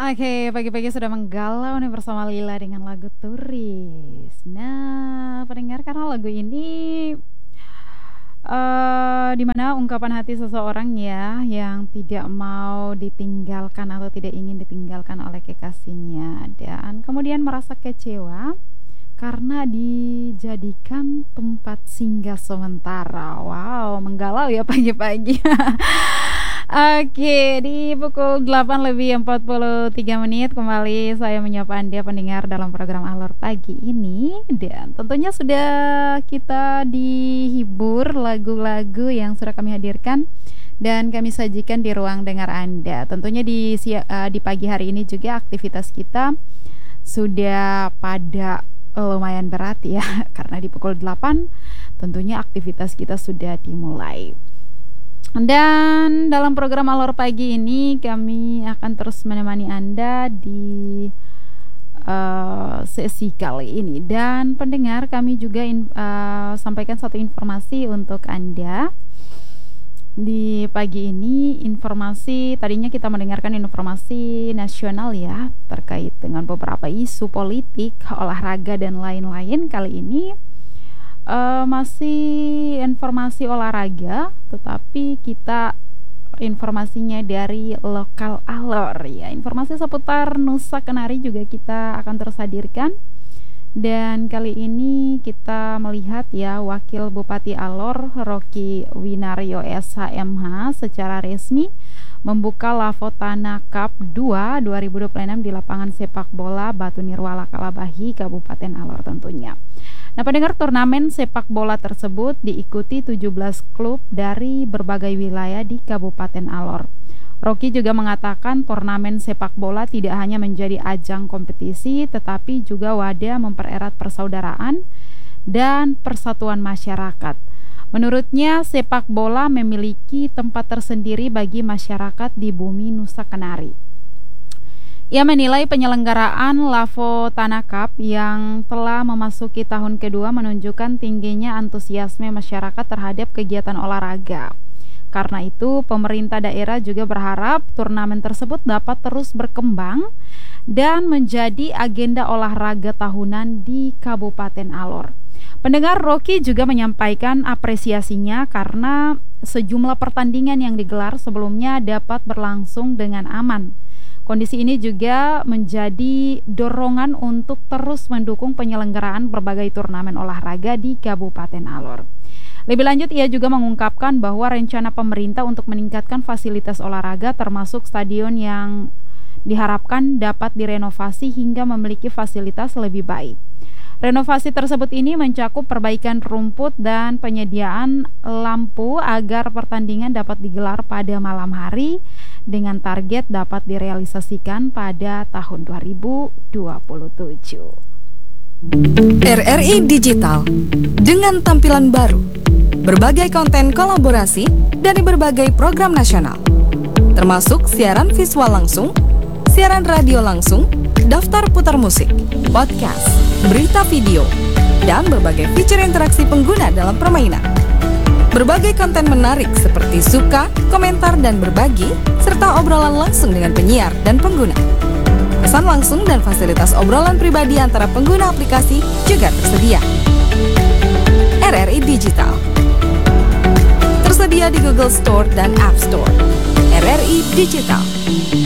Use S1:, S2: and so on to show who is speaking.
S1: Oke, pagi-pagi sudah menggalau nih bersama Lila dengan lagu Turis. Nah, pendengar karena lagu ini di mana ungkapan hati seseorang ya yang tidak mau ditinggalkan atau tidak ingin ditinggalkan oleh kekasihnya dan kemudian merasa kecewa karena dijadikan tempat singgah sementara. Wow, menggalau ya pagi-pagi. Oke, di pukul 8:43 kembali saya menyapa Anda pendengar dalam program Alor Pagi ini dan tentunya sudah kita dihibur lagu-lagu yang sudah kami hadirkan dan kami sajikan di ruang dengar Anda. Tentunya di pagi hari ini juga aktivitas kita sudah pada lumayan berat ya karena di pukul 8 tentunya aktivitas kita sudah dimulai. Dan dalam program Alor Pagi ini kami akan terus menemani Anda di sesi kali ini. Dan pendengar kami juga sampaikan satu informasi untuk Anda di pagi ini. Informasi tadinya kita mendengarkan informasi nasional ya terkait dengan beberapa isu politik, olahraga dan lain-lain. Kali ini masih informasi olahraga, tetapi kita informasinya dari lokal Alor ya. Informasi seputar Nusa Kenari juga kita akan terus hadirkan. Dan kali ini kita melihat ya Wakil Bupati Alor Rocky Winario SHMH secara resmi membuka Lavotana Cup 2 2026 di lapangan sepak bola Batu Nirwala Kalabahi Kabupaten Alor tentunya. Nah, pendengar, turnamen sepak bola tersebut diikuti 17 klub dari berbagai wilayah di Kabupaten Alor. Rocky juga mengatakan turnamen sepak bola tidak hanya menjadi ajang kompetisi, tetapi juga wadah mempererat persaudaraan dan persatuan masyarakat. Menurutnya, sepak bola memiliki tempat tersendiri bagi masyarakat di bumi Nusa Kenari. Ia menilai penyelenggaraan Lavotana Cup yang telah memasuki tahun kedua menunjukkan tingginya antusiasme masyarakat terhadap kegiatan olahraga. Karena itu, pemerintah daerah juga berharap turnamen tersebut dapat terus berkembang dan menjadi agenda olahraga tahunan di Kabupaten Alor. Pendengar, Rocky juga menyampaikan apresiasinya karena sejumlah pertandingan yang digelar sebelumnya dapat berlangsung dengan aman. Kondisi ini juga menjadi dorongan untuk terus mendukung penyelenggaraan berbagai turnamen olahraga di Kabupaten Alor. Lebih lanjut, ia juga mengungkapkan bahwa rencana pemerintah untuk meningkatkan fasilitas olahraga termasuk stadion yang diharapkan dapat direnovasi hingga memiliki fasilitas lebih baik. Renovasi tersebut ini mencakup perbaikan rumput dan penyediaan lampu agar pertandingan dapat digelar pada malam hari dengan target dapat direalisasikan pada tahun 2027.
S2: RRI Digital dengan tampilan baru, berbagai konten kolaborasi dari berbagai program nasional, termasuk siaran visual langsung, siaran radio langsung, daftar putar musik, podcast, berita video, dan berbagai fitur interaksi pengguna dalam permainan. Berbagai konten menarik seperti suka, komentar, dan berbagi, serta obrolan langsung dengan penyiar dan pengguna. Pesan langsung dan fasilitas obrolan pribadi antara pengguna aplikasi juga tersedia. RRI Digital tersedia di Google Store dan App Store. RRI Digital,